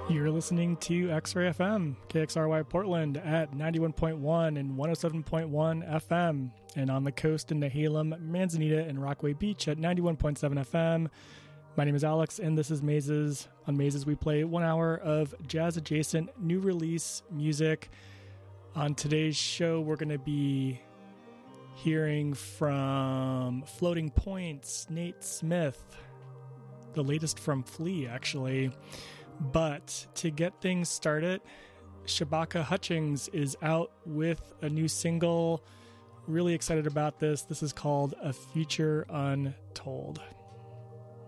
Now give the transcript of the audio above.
You're listening to X-Ray FM, KXRY Portland at 91.1 and 107.1 FM, and on the coast in Nehalem, Manzanita, and Rockaway Beach at 91.7 FM. My name is Alex, and this is Mazes. On Mazes, we play 1 hour of jazz-adjacent new release music. On today's show, we're going to be hearing from Floating Points, Nate Smith, the latest from Flea, actually. But to get things started, Shabaka Hutchings is out with a new single. Really excited about this. This is called A Future Untold.